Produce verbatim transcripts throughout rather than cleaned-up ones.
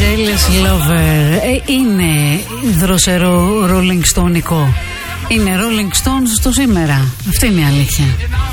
Jealous Lover. Ε, είναι δροσερό Rolling Stoneικό. Είναι Rolling Stones στο σήμερα. Αυτή είναι η αλήθεια.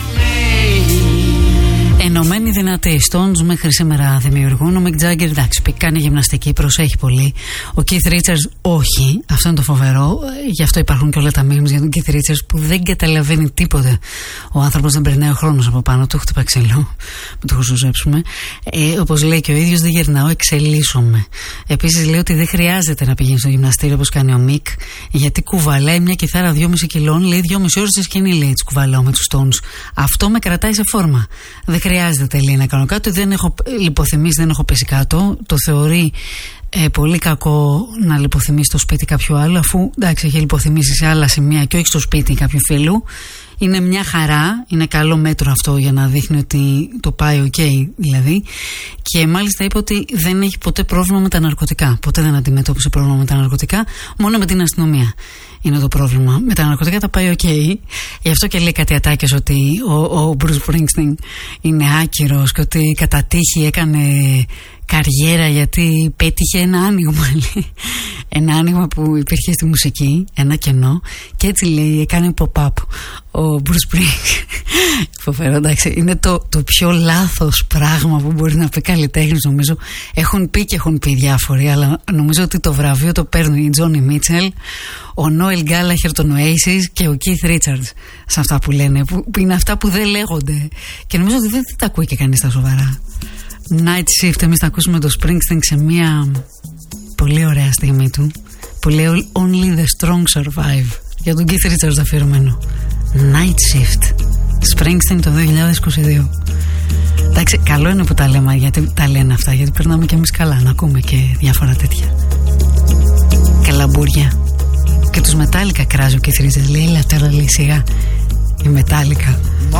Ενωμένοι δυνατοί Stones μέχρι σήμερα δημιουργούν. Ο Mick Jagger, εντάξει, κάνει γυμναστική, προσέχει πολύ. Ο Keith Richards, όχι. Αυτό είναι το φοβερό. Γι' αυτό υπάρχουν και όλα τα memes για τον Keith Richards που δεν καταλαβαίνει τίποτε. Ο άνθρωπος δεν περνάει ο χρόνος από πάνω του. Χτυπά ξελό. Μην το χωσουζέψουμε. Ε, όπως λέει και ο ίδιος, δεν γερνάω, εξελίσσομαι. Επίσης λέει ότι δεν χρειάζεται να πηγαίνει στο γυμναστήριο όπως κάνει ο Mick, γιατί κουβαλάει μια κιθάρα δυόμισι κιλών. Λέει δυόμισι ώρες στη σκηνή, λέει, τις κουβαλάω με τους Stones. Αυτό με κρατάει σε φόρμα. Δεν χρειάζεται, λέει, να κάνω κάτι. Δεν έχω λιποθυμίσει, δεν έχω πέσει κάτω. Το θεωρεί ε, πολύ κακό να λιποθυμίσει στο σπίτι κάποιου άλλου, αφού εντάξει, έχει λιποθυμίσει σε άλλα σημεία και όχι στο σπίτι κάποιου φίλου. Είναι μια χαρά, είναι καλό μέτρο αυτό για να δείχνει ότι το πάει οκ, okay, δηλαδή. Και μάλιστα είπε ότι δεν έχει ποτέ πρόβλημα με τα ναρκωτικά. Ποτέ δεν αντιμετώπισε πρόβλημα με τα ναρκωτικά, μόνο με την αστυνομία είναι το πρόβλημα. Με τα ναρκωτικά τα πάει οκ. Okay. Γι' αυτό και λέει κάτι ατάκες ότι ο, ο Bruce Springsteen είναι άκυρος και ότι κατά τύχη έκανε καριέρα γιατί πέτυχε ένα άνοιγμα, λέει. Ένα άνοιγμα που υπήρχε στη μουσική, ένα κενό, και έτσι, λέει, έκανε pop-up ο Bruce Springsteen. Φοβερό, εντάξει, είναι το, το πιο λάθος πράγμα που μπορεί να πει καλλιτέχνης, νομίζω. Έχουν πει και έχουν πει διάφοροι, αλλά νομίζω ότι το βραβείο το παίρνουν η Johnny Mitchell, ο Noel Gallagher των Oasis και ο Keith Richards, σε αυτά που λένε, που, που είναι αυτά που δεν λέγονται. Και νομίζω ότι δεν τα ακούει και κανείς τα σοβαρά. Night Shift, εμείς θα ακούσουμε το Springsteen σε μια πολύ ωραία στιγμή του, που λέει Only the strong survive, για τον Keith Richards αφιερωμένο. Night Shift, Springsteen το δύο χιλιάδες είκοσι δύο. Εντάξει, καλό είναι που τα λέμε, γιατί τα λένε αυτά, γιατί περνάμε και εμείς καλά να ακούμε και διάφορα τέτοια καλαμπούρια. Και τους Metallica κράζει ο Keith Richards, λέει, έλα τώρα, λέει, σιγά, η Metallica.